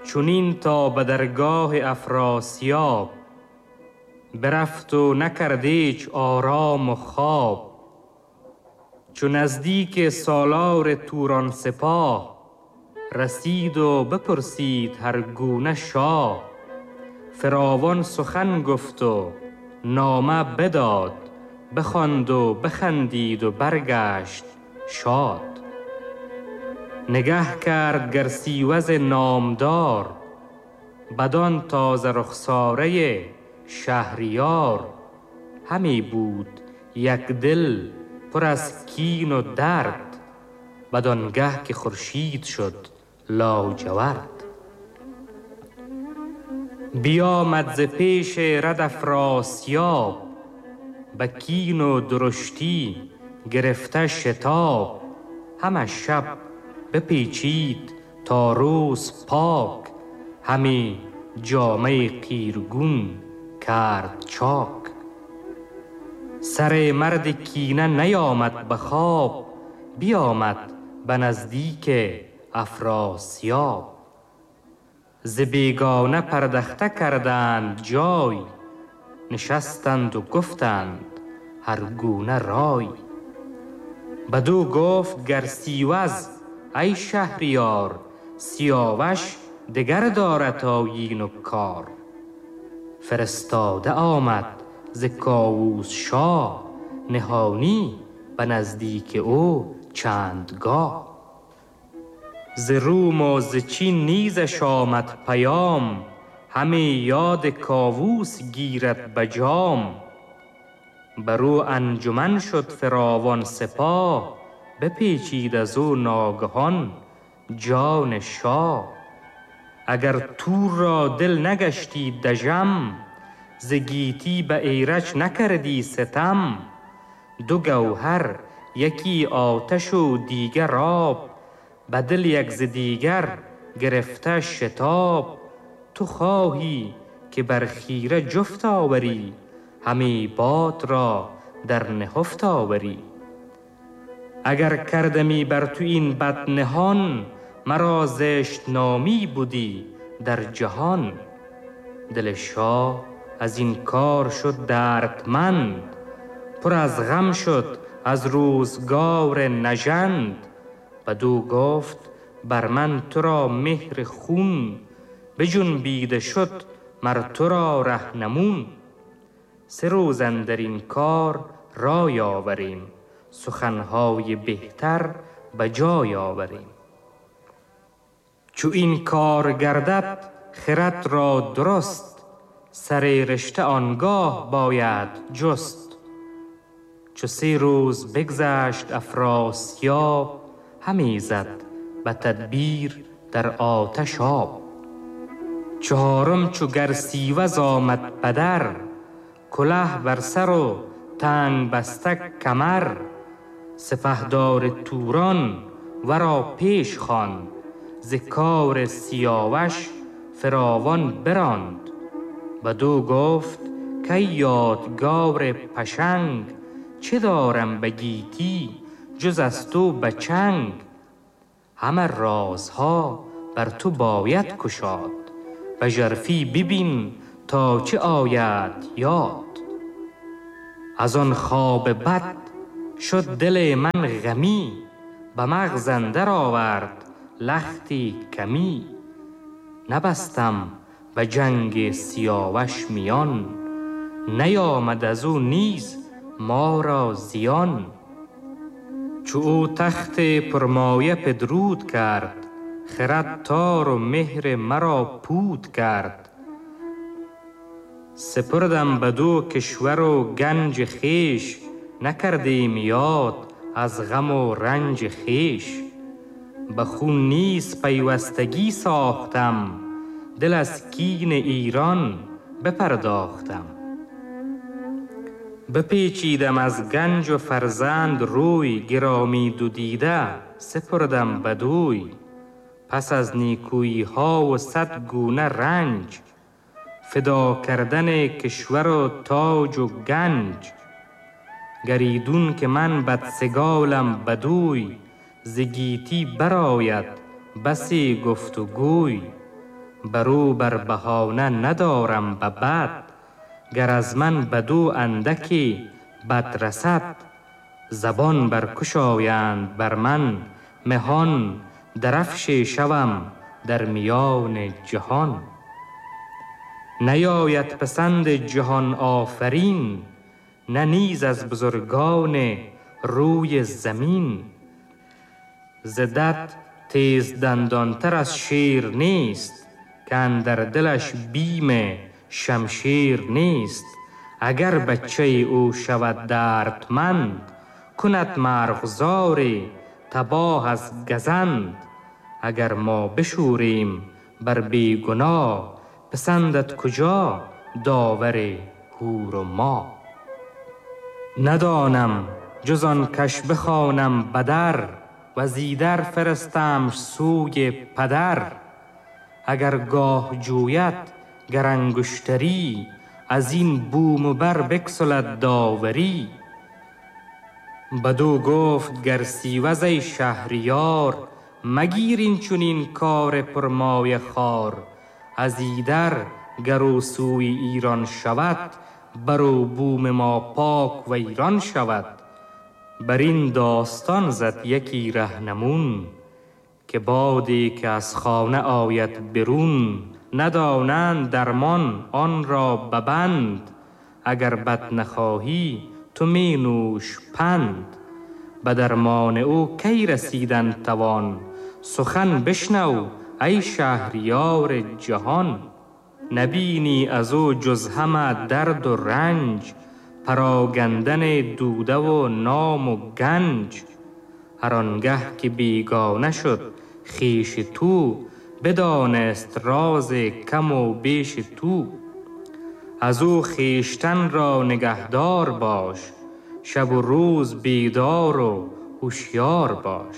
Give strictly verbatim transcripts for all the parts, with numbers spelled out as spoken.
چنین تا به درگاه افراسیاب، برفت و نکرد هیچ آرام و خواب. چو نزدیک سالار توران سپاه، رسید و بپرسید هر گونه شاه. فراوان سخن گفت و نامه بداد، بخواند و بخندید و برگشت شاد. نگه کرد گرسیوز نامدار، بدان تازه رخساره شهریار. همی بود یک دل پر از کین و درد، بدانگه که خورشید شد لاجورد. بیامد ز پیش رد افراسیاب، به کین و درشتی گرفته شتاب. همه شب بپیچید تا روز پاک، همی جامه قیرگون کرد چاک. سر مرد کینه نیامد به خواب، بیامد به نزدیک افراسیاب. ز بیگانه پردخته کردند جای، نشستند و گفتند هر گونه رای. بدو گفت گرسیوز ای شهریار، سیاوش دگر دارد آیین و کار. فرستاده آمد ز کاووس شاه، نهانی به نزدیک او چندگاه. ز روم و ز چین نیزش آمد پیام، همی یاد کاووس گیرد به جام. برو انجمن شد فراوان سپاه، بپیچید از او ناگهان جان شاه. اگر تور را دل نگشتی دژم، ز گیتی به ایرج نکردی ستم. دو گوهر یکی آتش و دیگر آب، به دل یک ز دیگر گرفته شتاب. تو خواهی که بر خیره جفت آوری، همی باد را در نهفت آوری. اگر کردمی بر تو این بد نهان، مرا زشت نامی بودی در جهان. دل شاه از این کار شد دردمند، پر از غم شد از روزگار نژند. بدو گفت بر من تو را مهر خون، بجنبیده شد مر تو را رهنمون. سه روز اندر این کار رای آوریم، سخنهای بهتر به جای آوریم. چو این کار گردد خرد را درست، سر رشته آنگاه باید جست. چو سه روز بگذشت افراسیاب، همی زد به تدبیر در آتش آب. چهارم چو گرسیوز آمد بدر، کله بر سر و تنگ بسته کمر. سپهدار توران ورا پیش خواند، ز کار سیاوش فراوان براند. بدو گفت که یادگار پشنگ، چه دارم به گیتی جز از تو به چنگ. همه رازها بر تو باید گشاد، به ژرفی ببین تا چه آید یاد. از آن خواب بد شد دل من غمی، به مغز اندر آورد لختی کمی. نبستم به جنگ سیاوش میان، نیامد از او نیز ما را زیان. چو او تخت پرمایه پدرود کرد، خرد تار و مهر مرا پود کرد. سپردم بدو کشور و گنج خیش، نکردیم یاد از غم و رنج خیش. به خون نیز پیوستگی ساختم، دل از کین ایران بپرداختم. بپیچیدم از گنج و فرزند روی، گرامی دو دیده سپردم بدوی. پس از نیکویی ها و صد گونه رنج، فدا کردن کشور و تاج و گنج. گریدون که من بدسگالم بدوی، ز گیتی برآید بسی گفت و گوی. برو بر بهانه ندارم به بد. گر از من بدو اندکی بد رسد، زبان برگشایند بر من مهان. درفش شوم در میان جهان. نیاید پسند جهان آفرین، نه نیز از بزرگان روی زمین. ز دد تیز دندانتر از شیر نیست، که اندر دلش بیم شمشیر نیست. اگر بچه او شود دردمند، کند مرغزاری تباه از گزند. اگر ما بشوریم بر بیگناه، پسندد کجا داور هور و ما. ندانم جز آن کش بخوانم بدر، و زیدر فرستم سوی پدر. اگر گاه جوید گر انگشتری، از این بوم و بر بگسلد داوری. بدو گفت گر سیوز ای شهریار، مگیر این چنین کار پرمایه خوار. از ایدر گر او سوی ایران شود، برو بوم ما پاک و ایران شود. بر این داستان زد یکی رهنمون، که بادی که از خانه آید برون. ندانند درمان آن را ببند، اگر بد نخواهی تو می نوش پند. به درمان او کی رسیدن توان، سخن بشنو ای شهریار جهان. نبینی از او جز همه درد و رنج، پراگندن دوده و نام و گنج. هر آنگه که بیگانه شد خویش تو، بدانست راز کم و بیش تو. از او خویشتن را نگهدار باش، شب و روز بیدار و هوشیار باش.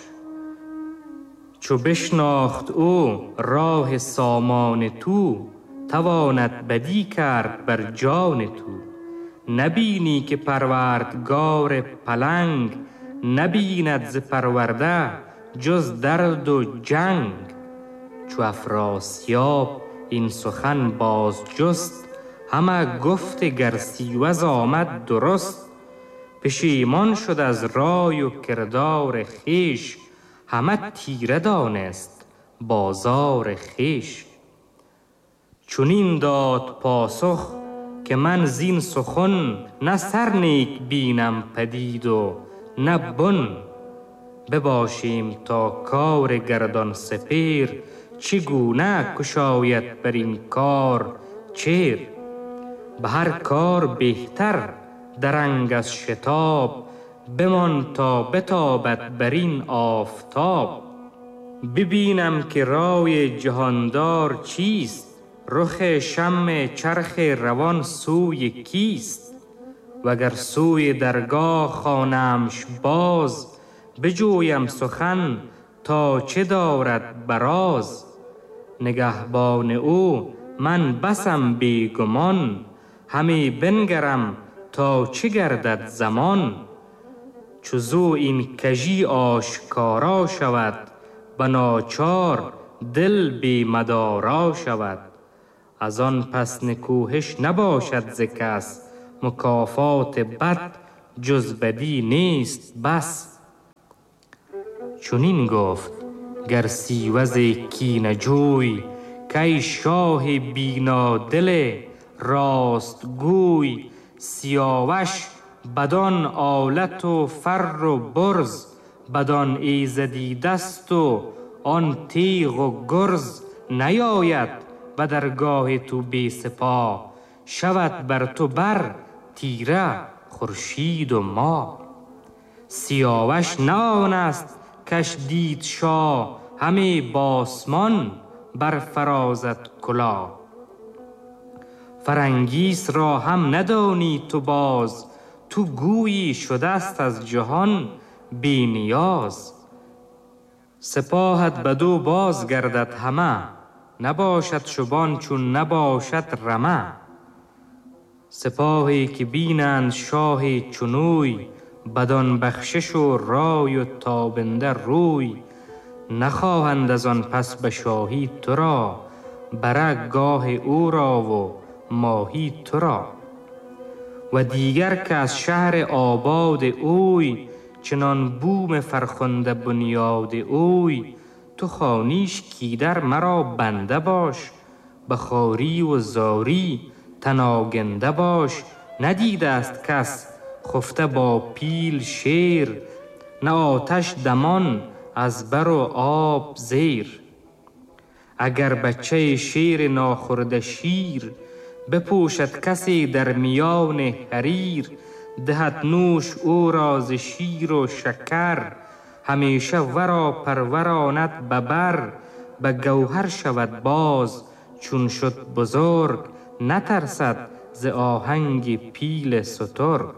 چو بشناخت او راه سامان تو، تواند بدی کرد بر جان تو. نبینی که پروردگار پلنگ، نبیند ز پرورده جز درد و جنگ. چو افراسیاب این سخن باز جست، همه گفت گر سیوز آمد درست. پشیمان شد از رای و کردار خویش، همه تیره دانست بازار خویش. چنین داد پاسخ که من زین سخن، نه سر نیک بینم پدید و نه بن. بباشیم تا کار گردان سپیر، چگونه کشاید بر این کار چیر. به هر کار بهتر درنگ از شتاب، بمان تا بتابد بر این آفتاب. ببینم که رای جهاندار چیست، رخ شمع چرخ روان سوی کیست. وگر سوی درگاه خوانمش باز، بجویم سخن تا چه دارد براز. نگهبان او من بسم بیگمان، همی بنگرم تا چه گردد زمان. چو زو این کژی آشکارا شود، بناچار دل بی مدارا شود. از آن پس نکوهش نباشد ز کس، مکافات بد جز بدی نیست بس. چنین گفت گر سیوز کینه جوی، کی شاه بینادل راست گوی. سیاوش بدان آلت و فر و برز، بدان ایزدی دست و آن تیغ و گرز. نیاید به درگاه تو بی سپاه، شود بر تو بر تیره خورشید و ماه. سیاوش نه آن است کش دید شاه، همی باسمان بر فرازد کلاه. فرنگیس را هم ندانی تو باز، تو گویی شده است از جهان بی نیاز. سپاهت بدو باز گردد همه، نباشد شبان چون نباشد رمه. سپاهی که بینند شاه چنوی، بدان بخشش و رای و تابنده روی. نخواهند از آن پس به شاهی تو را، بره گاه او را و ماهی تو را. و دیگر که از شهر آباد اوی، چنان بوم فرخنده بنیاد اوی. تو خوانیش کیدر مرا بنده باش، بخاری و زاری تناگنده باش. ندیده است کس خفته با پیل شیر، نه آتش دمان از بر و آب زیر. اگر بچه شیر ناخورده شیر، بپوشد کسی در میان حریر. دهد نوش او را ز شیر و شکر، همیشه ورا پروراند به بر. به گوهر شود باز چون شد بزرگ، نترسد ز آهنگ پیل سترگ.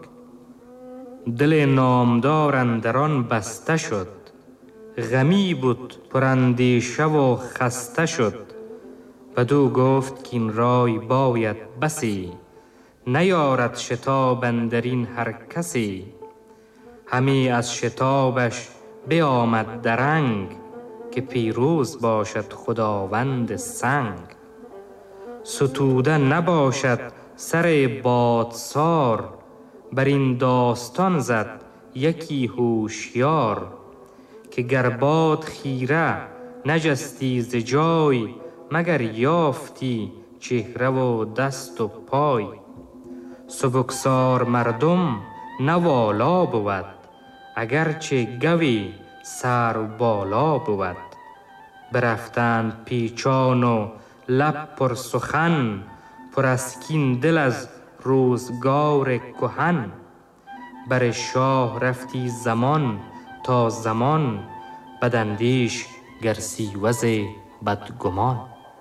دل نامدار اندران بسته شد، غمی بود پراندیشه و خسته شد. بدو گفت کین رای باید بسی، نیارد شتاب اندرین هر کسی. همی از شتابش بیامد درنگ، که پیروز باشد خداوند سنگ. ستوده نباشد سر بادسار، بر این داستان زد یکی هوشیار. که گر باد خیره نجستی ز جای، مگر یافتی چهره و دست و پای. سبکسار مردم نه والا بود، اگرچه گوی سرو بالا بود. برفتند پیچان و لب پر سخن، پر از کین دل از روزگار کهن. بر شاه رفتی زمان تا زمان، بداندیش گر سیوز بدگمان.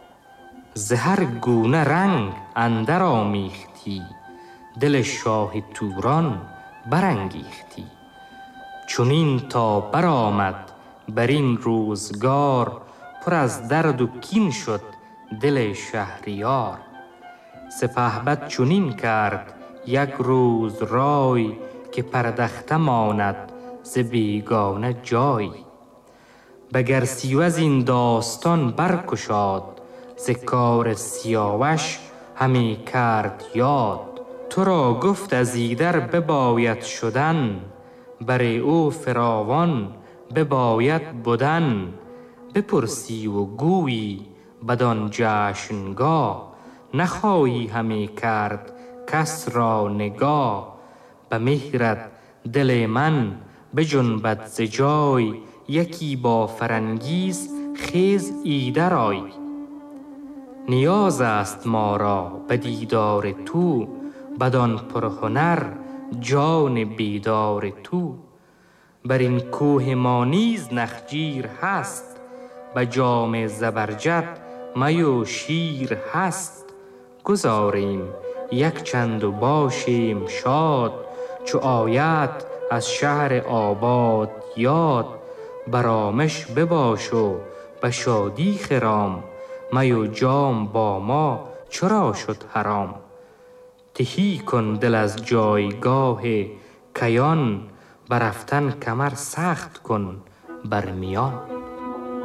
ز هر گونه رنگ اندر آمیختی، دل شاه توران برانگیختی. چنین تا برآمد بر این روزگار، پر از درد و کین شد دل شهریار. سپهبد چنین کرد یک روز رای، که پردخته ماند ز بیگانه جای. به گرسیوز این داستان برگشاد، ز کار سیاوش همی کرد یاد. تو را گفت از ایدر بباید شدن، بر او فراوان بباید بدن. بپرسی و گویی بدان جشنگاه، نخواهی همی کرد کس را نگاه. به مهرت دل من بجنبد ز جای، یکی با فرنگیز خیز ایدر آی. نیاز است ما را به دیدار تو، بدان پرهنر جان بیدار تو. بر این کوه ما نیز نخجیر هست، به جام زبرجد می و شیر هست. گذاریم یک چند و باشیم شاد، چو آید از شهر آباد یاد. برامش بباش و به شادی خرام، می و جام با ما چرا شد حرام. تهی کن دل از جایگاه کیان، برفتن کمر سخت کن بر میان.